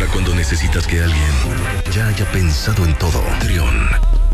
cuando necesitas que alguien ya haya pensado en todo. Trión,